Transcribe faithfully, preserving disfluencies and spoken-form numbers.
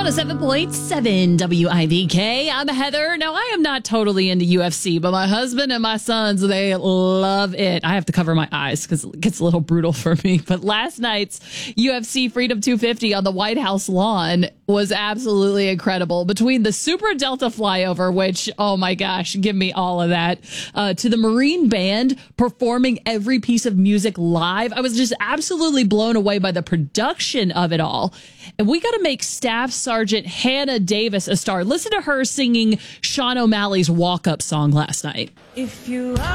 one oh seven point seven W I V K. I'm Heather. Now, I am not totally into U F C, but my husband and my sons, they love it. I have to cover my eyes because it gets a little brutal for me. But last night's U F C Freedom two fifty on the White House lawn was absolutely incredible. Between the Super Delta flyover, which, oh my gosh, give me all of that, uh, to the Marine Band performing every piece of music live. I was just absolutely blown away by the production of it all. And we got to make Staff Sergeant Hannah Davis a star. Listen to her singing Sean O'Malley's walk-up song last night. If you are